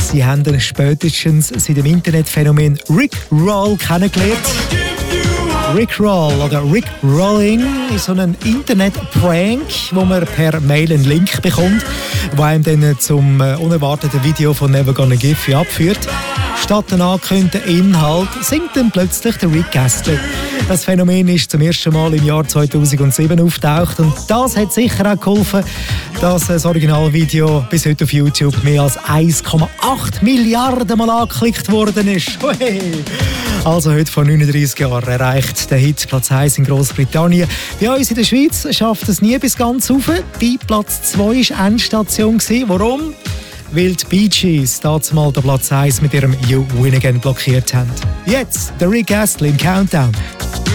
Sie haben ihn spätestens seit dem Internetphänomen Rickroll kennengelernt. Rickroll oder Rickrolling ist so ein Internet-Prank, wo man per Mail einen Link bekommt, der einem dann zum unerwarteten Video von Never Gonna Give You abführt. Statt den angekündigten Inhalt singt dann plötzlich der Rick Astley. Das Phänomen ist zum ersten Mal im Jahr 2007 aufgetaucht und das hat sicher auch geholfen, dass das Originalvideo bis heute auf YouTube mehr als 1,8 Milliarden Mal angeklickt worden ist. Hey. Also heute vor 39 Jahren erreicht der Hit Platz 1 in Großbritannien. Bei uns in der Schweiz schafft es nie bis ganz rauf. Bei Platz 2 war Endstation. Warum? Weil die Bee Gees damals den Platz 1 mit ihrem You Win Again blockiert haben. Jetzt der Rick Astley im Countdown.